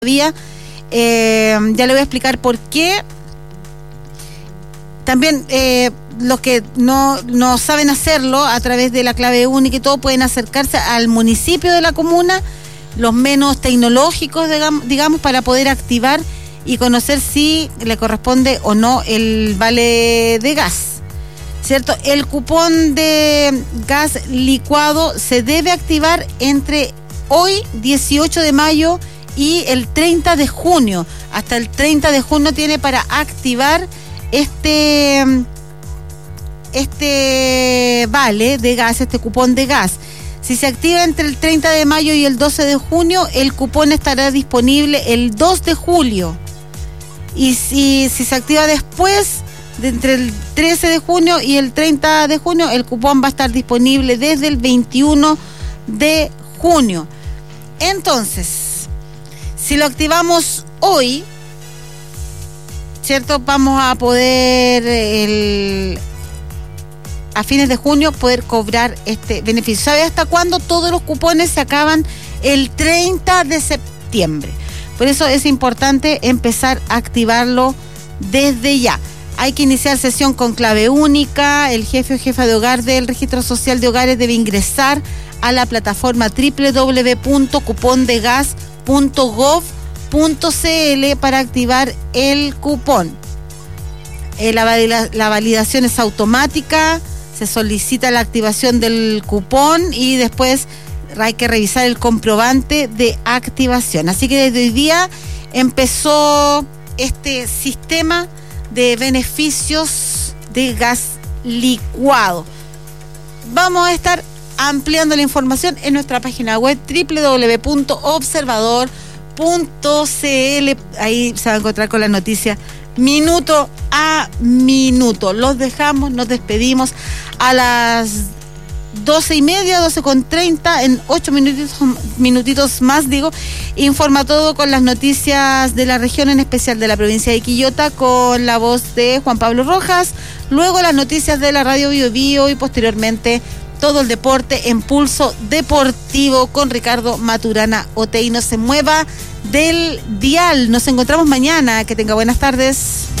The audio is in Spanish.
todavía. Ya le voy a explicar por qué. También los que no saben hacerlo a través de la clave única y todo pueden acercarse al municipio de la comuna, los menos tecnológicos, digamos, para poder activar y conocer si le corresponde o no el vale de gas, ¿cierto? El cupón de gas licuado se debe activar entre hoy, 18 de mayo, y el 30 de junio. Hasta el 30 de junio tiene para activar este vale de gas, este cupón de gas. Si se activa entre el 30 de mayo y el 12 de junio, el cupón estará disponible el 2 de julio. Y si se activa después, entre el 13 de junio y el 30 de junio, el cupón va a estar disponible desde el 21 de junio. Entonces, si lo activamos hoy, ¿cierto? Vamos a poder a fines de junio poder cobrar este beneficio. ¿Sabe hasta cuándo? Todos los cupones se acaban el 30 de septiembre. Por eso es importante empezar a activarlo desde ya. Hay que iniciar sesión con clave única. El jefe o jefa de hogar del Registro Social de Hogares debe ingresar a la plataforma www.cupondegas.gov.cl para activar el cupón. La validación es automática, se solicita la activación del cupón y después hay que revisar el comprobante de activación. Así que desde hoy día empezó este sistema de beneficios de gas licuado. Vamos a estar ampliando la información en nuestra página web www.observador.cl. Ahí se va a encontrar con la noticia minuto a minuto. Los dejamos, nos despedimos a las 12:30, 12:30, en 8 minutitos más, informa todo con las noticias de la región, en especial de la provincia de Quillota, con la voz de Juan Pablo Rojas, luego las noticias de la radio Bio Bio y posteriormente todo el deporte en Pulso Deportivo con Ricardo Maturana Otey. No se mueva del dial, nos encontramos mañana, que tenga buenas tardes.